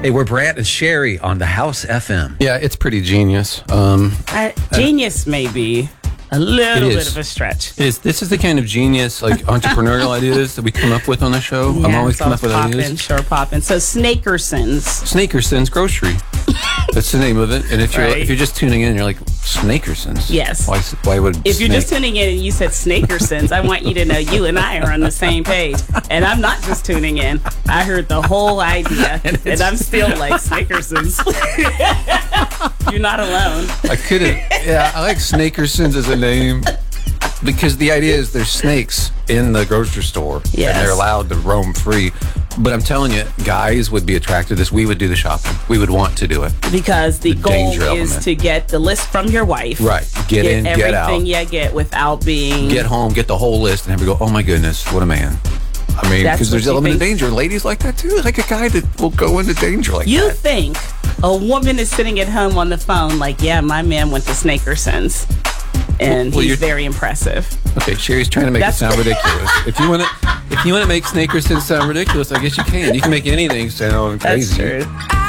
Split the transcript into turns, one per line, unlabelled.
Hey, we're Brant and Sherry on the House FM.
Yeah, it's pretty genius.
Genius may be a little bit of a stretch.
This is the kind of genius, like entrepreneurial ideas that we come up with on the show.
Yeah,
I'm always
so
coming up with ideas.
Sure popping. So Snakersons.
Snakersons Grocery. That's the name of it. And if you're just tuning in, you're like, Snakersons?
Yes.
Why would
If you're just tuning in and you said Snakersons, I want you to know you and I are on the same page. And I'm not just tuning in. I heard the whole idea, and I'm still like, Snakersons. You're not alone.
I couldn't. Yeah, I like Snakersons as a name because the idea is there's snakes in the grocery store and they're allowed to roam free. But I'm telling you, guys would be attracted to this. We would do the shopping. We would want to do it.
Because the goal is to get the list from your wife.
Right. Get in, get out.
Everything you get without being...
Get home, get the whole list, and have to go, oh my goodness, what a man. I mean, because there's element of danger. Ladies like that too. Like a guy that will go into danger like that.
You think a woman is sitting at home on the phone like, yeah, my man went to Snakersons. And he's very impressive.
Okay, Sherry's trying to make it sound ridiculous. If you want to make Snakersons sound ridiculous, I guess you can. You can make anything sound crazy.
That's true.